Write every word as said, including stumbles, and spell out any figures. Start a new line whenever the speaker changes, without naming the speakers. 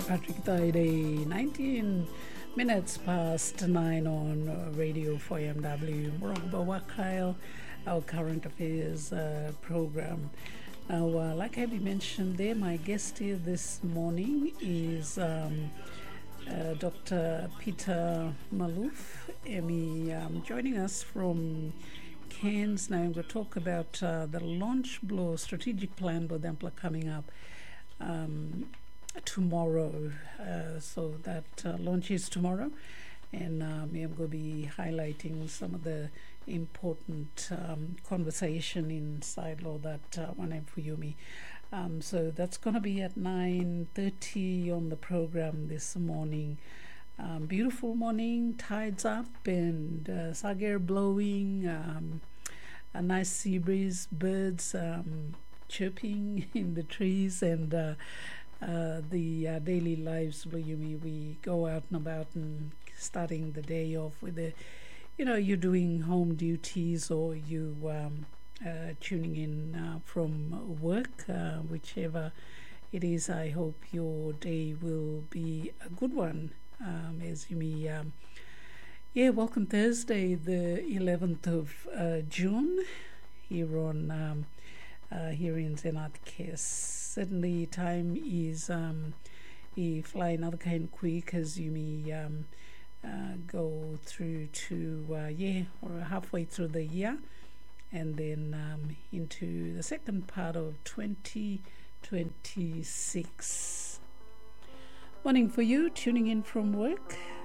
Patrick Taide, nineteen minutes past nine on uh, Radio four M W, Morongba Wakail, our current affairs uh, program. Now, uh, like I mentioned there, my guest here this morning is um, uh, Doctor Peter Malouf, M E, um, joining us from Cairns. Now, I'm going to talk about uh, the Launch Blow strategic plan for Dampler coming up um, tomorrow. Uh, so that uh, launch is tomorrow, and um, I'm going to be highlighting some of the important um, conversation inside law that uh, one for Yumi. Um, so that's going to be at nine thirty on the program this morning. Um, beautiful morning, tides up and uh, sagar blowing, um, a nice sea breeze, birds um, chirping in the trees, and uh, uh, the uh, daily lives. Yumi, we go out and about and starting the day off with the, you know, you're doing home duties or you um, uh, tuning in uh, from work, uh, whichever it is. I hope your day will be a good one. Um, as you may, um, yeah, welcome Thursday, the eleventh of uh, June, here on um, uh, here in Zenat Kes. Certainly, time is um, a fly another kind quick as you may um, uh, go through to uh, yeah, or halfway through the year, and then um, into the second part of twenty twenty-six. Morning for you, tuning in from work.